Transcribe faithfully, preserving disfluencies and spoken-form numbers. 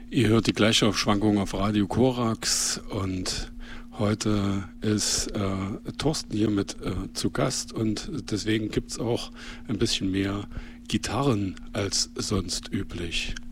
Ihr hört die Gleichaufschwankung auf Radio Korax und heute ist äh, Thorsten hier mit äh, zu Gast und deswegen gibt es auch ein bisschen mehr Gitarren als sonst üblich.